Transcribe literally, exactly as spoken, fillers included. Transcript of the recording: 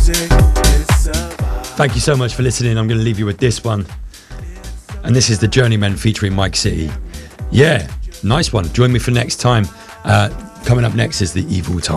Thank you so much for listening. I'm going to leave you with this one. And this is The Journeymen featuring Mike City. Yeah, nice one. Join me for next time. Uh, coming up next is The Evil Time.